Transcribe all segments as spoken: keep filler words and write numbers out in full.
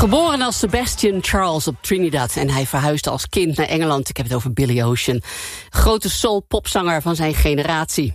Geboren als Sebastian Charles op Trinidad en hij verhuisde als kind naar Engeland. Ik heb het over Billy Ocean. Grote soul-popzanger van zijn generatie.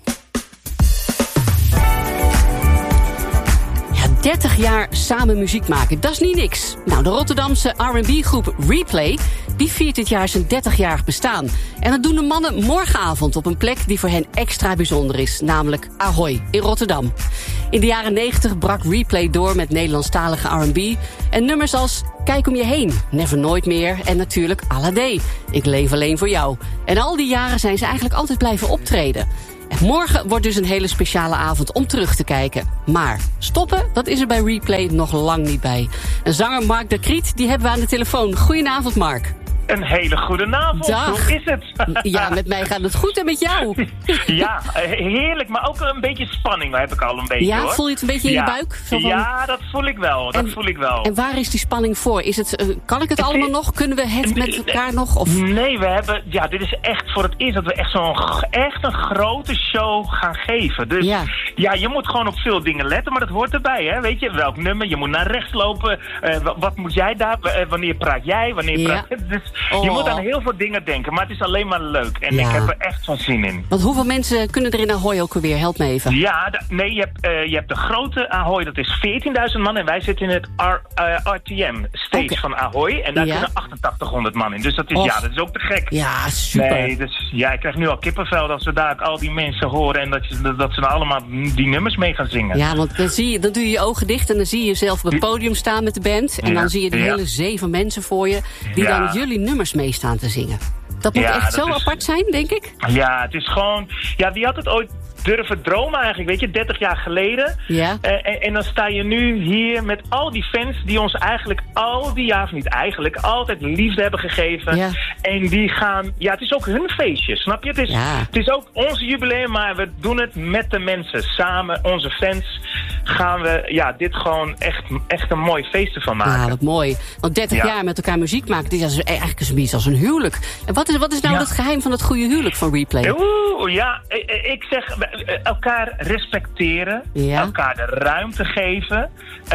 Ja, dertig jaar samen muziek maken, dat is niet niks. Nou, de Rotterdamse R en B-groep Replay, die viert dit jaar zijn dertigjarig bestaan. En dat doen de mannen morgenavond op een plek die voor hen extra bijzonder is, namelijk Ahoy in Rotterdam. In de jaren negentig brak Replay door met Nederlandstalige R en B en nummers als Kijk om je heen, Never Nooit meer en natuurlijk Alade, Ik leef alleen voor jou. En al die jaren zijn ze eigenlijk altijd blijven optreden. En morgen wordt dus een hele speciale avond om terug te kijken. Maar stoppen, dat is er bij Replay nog lang niet bij. En zanger Mark de Kriet, die hebben we aan de telefoon. Goedenavond, Mark. Een hele goede avond. Dag. Hoe is het? Ja, met mij gaat het goed en met jou? Ja, heerlijk, maar ook een beetje spanning heb ik al een beetje, ja, hoor. Voel je het een beetje in ja. je buik? Zo van... Ja, dat voel ik wel. Dat en, voel ik wel. En waar is die spanning voor? Is het, uh, kan ik het, het allemaal is... nog? Kunnen we het met elkaar nog? Of? Nee, we hebben... Ja, dit is echt voor het eerst dat we echt zo'n echt een grote show gaan geven. Dus ja. ja, je moet gewoon op veel dingen letten, maar dat hoort erbij, hè. Weet je, welk nummer? Je moet naar rechts lopen. Uh, wat moet jij daar? Uh, wanneer praat jij? Wanneer ja. praat... Dus oh. je moet aan heel veel dingen denken, maar het is alleen maar leuk. En ja. ik heb er echt van zin in. Want hoeveel mensen kunnen er in Ahoy ook alweer? Help me even. Ja, d- nee, je hebt, uh, je hebt de grote Ahoy, dat is veertienduizend man. En wij zitten in het R, uh, R T M stage okay. van Ahoy. En daar ja. kunnen achtentachtighonderd man in. Dus dat is, ja, dat is ook te gek. Ja, super. Nee, dus, ja, ik krijg nu al kippenvel als we daar al die mensen horen. En dat, je, dat ze nou allemaal die nummers mee gaan zingen. Ja, want dan, zie je, dan doe je je ogen dicht en dan zie je jezelf op het podium staan met de band. En ja. dan zie je de ja. hele zee van mensen voor je die ja. dan jullie nummers mee staan te zingen. Dat moet ja, echt zo is, apart zijn, denk ik? Ja, het is gewoon... Ja, wie had het ooit durven dromen eigenlijk, weet je, dertig jaar geleden. Ja. Uh, en, en dan sta je nu hier met al die fans die ons eigenlijk al die jaar, of niet eigenlijk, altijd liefde hebben gegeven. Ja. En die gaan... Ja, het is ook hun feestje, snap je? Het is, ja. het is ook ons jubileum, maar we doen het met de mensen. Samen, onze fans, gaan we ja, dit gewoon echt, echt een mooi feest ervan maken. Ja, wat mooi. Want dertig ja. jaar met elkaar muziek maken, dit is eigenlijk zoiets als een huwelijk. En wat is, wat is nou ja. het geheim van het goede huwelijk van Replay? Oeh, ja, ik zeg elkaar respecteren, ja. elkaar de ruimte geven.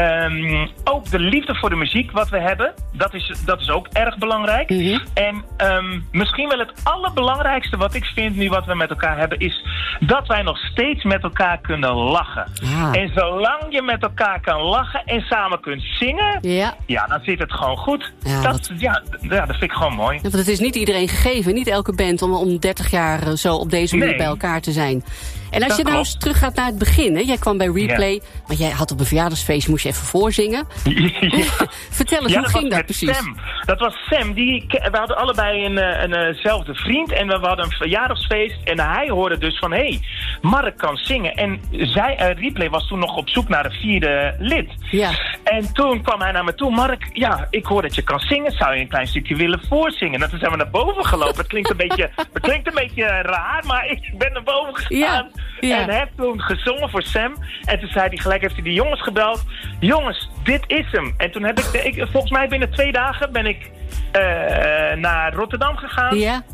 Um, ook de liefde voor de muziek wat we hebben, dat is, dat is ook erg belangrijk. Mm-hmm. En um, misschien wel het allerbelangrijkste wat ik vind nu wat we met elkaar hebben, is dat wij nog steeds met elkaar kunnen lachen. Ja. En zolang je met elkaar kan lachen en samen kunt zingen, ja, ja dan zit het gewoon goed. Ja, dat, dat... Ja, ja, dat vind ik gewoon mooi. Ja, want het is niet iedereen gegeven, niet elke band om, om dertig jaar zo op deze manier nee. bij elkaar te zijn. En als dat je nou eens terug gaat naar het begin, hè? Jij kwam bij Replay, ja. maar jij had op een verjaardagsfeest, moest je even voorzingen. Ja. Vertel eens, ja, hoe dat ging dat precies? Sam. Dat was Sam, die, we hadden allebei een, een, eenzelfde vriend en we hadden een verjaardagsfeest en hij hoorde dus van, hé, hey, Mark kan zingen. En zij, uh, Replay was toen nog op zoek naar een vierde lid. Ja. En toen kwam hij naar me toe, Mark, ja, ik hoor dat je kan zingen, zou je een klein stukje willen voorzingen? En toen zijn we naar boven gelopen. Het klinkt een beetje, het klinkt een beetje raar, maar ik ben naar boven gegaan. Ja. Ja. En heb toen gezongen voor Sam. En toen zei hij gelijk, heeft hij die jongens gebeld. Jongens, dit is hem. En toen heb ik, ik volgens mij binnen twee dagen ben ik uh, naar Rotterdam gegaan. Ja.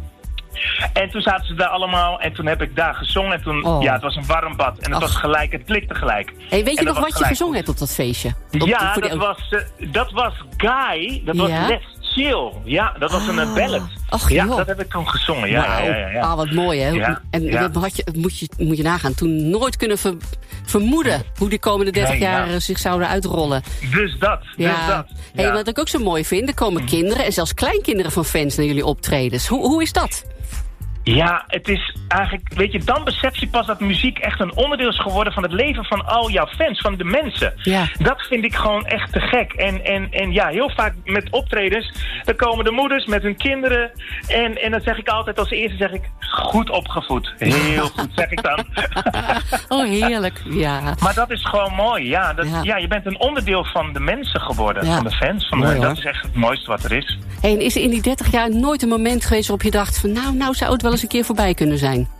En toen zaten ze daar allemaal en toen heb ik daar gezongen. En toen, oh. ja, het was een warm bad. En het Och. was gelijk, het klikte gelijk. Hey, weet je nog wat je gezongen goed. hebt op dat feestje? Op, ja, voor dat, die... was, uh, dat was Guy. Dat ja? was Let's Chill. Ja, dat was een ah. ballad. Och, ja, joh. dat heb ik toen gezongen. Ja, wow. ja, ja, ja. Ah, wat mooi, hè? Ja, en ja. dat had je, moet, je, moet je nagaan. Toen nooit kunnen ver, vermoeden hoe die komende dertig nee, jaar ja. zich zouden uitrollen. Dus dat, ja. dus dat. Hey, ja. wat ik ook zo mooi vind, er komen mm. kinderen en zelfs kleinkinderen van fans naar jullie optredens. Hoe, hoe is dat? Ja, het is eigenlijk, weet je, dan besef je pas dat muziek echt een onderdeel is geworden van het leven van al jouw fans, van de mensen. Ja. Dat vind ik gewoon echt te gek. En, en, en ja, heel vaak met optredens, dan komen de moeders met hun kinderen. En, en dan zeg ik altijd als eerste, zeg ik, goed opgevoed. Heel goed, zeg ik dan. Oh, heerlijk, ja. Maar dat is gewoon mooi, ja. Dat, ja. ja, je bent een onderdeel van de mensen geworden, ja. van de fans. Van mooi, de, dat hoor. is echt het mooiste wat er is. Hey, en is er in die dertig jaar nooit een moment geweest waarop je dacht van, nou, nou zou het wel eens een keer voorbij kunnen zijn?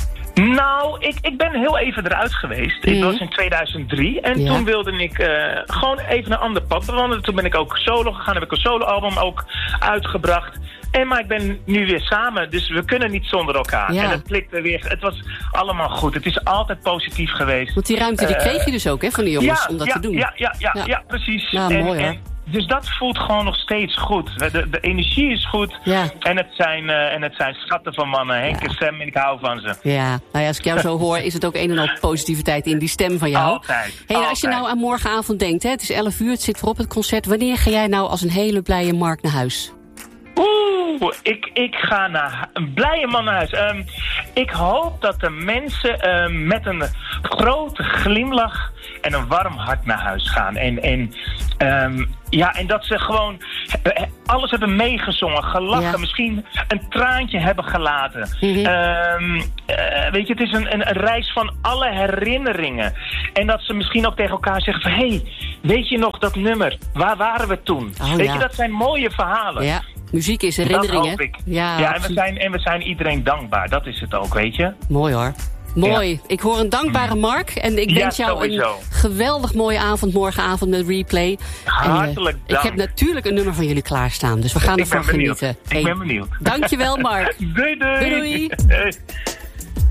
Nou, ik, ik ben heel even eruit geweest. Mm. Ik was in tweeduizend drie en ja. toen wilde ik uh, gewoon even een ander pad bewandelen. Toen ben ik ook solo gegaan, heb ik een soloalbum ook uitgebracht. En maar ik ben nu weer samen, dus we kunnen niet zonder elkaar. Ja. En het klikte weer, het was allemaal goed. Het is altijd positief geweest. Want die ruimte die uh, kreeg je dus ook, hè, van die jongens, ja, om dat ja, te doen. Ja, ja, ja, ja. ja precies. Nou, en, mooi, hoor. En, dus dat voelt gewoon nog steeds goed. De, de energie is goed. Ja. En, het zijn, uh, en het zijn schatten van mannen. Henk ja. en Sam, en ik hou van ze. Ja, nou ja, als ik jou zo hoor, is het ook een en al positiviteit in die stem van jou. Altijd. Hey, altijd. Als je nou aan morgenavond denkt, hè, het is elf uur, het zit voorop het concert. Wanneer ga jij nou als een hele blije Mark naar huis? Oeh, ik, ik ga naar een blije man naar huis. Um, ik hoop dat de mensen um, met een grote glimlach en een warm hart naar huis gaan. En, en, um, ja, en dat ze gewoon alles hebben meegezongen, gelachen, ja. misschien een traantje hebben gelaten. Mm-hmm. um, uh, weet je, het is een, een, een reis van alle herinneringen. En dat ze misschien ook tegen elkaar zeggen van, hé, hey, weet je nog dat nummer? Waar waren we toen? Oh, weet ja. je, dat zijn mooie verhalen. Ja. Muziek is herinneringen. Dat hoop ik. Ja, ja en, we zijn, en we zijn iedereen dankbaar. Dat is het ook, weet je. Mooi hoor. Mooi. Ja. Ik hoor een dankbare Mark. En ik wens ja, jou sowieso. een geweldig mooie avond morgenavond met Replay. Hartelijk en, uh, Ik heb natuurlijk een nummer van jullie klaarstaan. Dus we gaan ervan genieten. Ik hey, ben benieuwd. Dankjewel Mark. doei doei. Doei doei.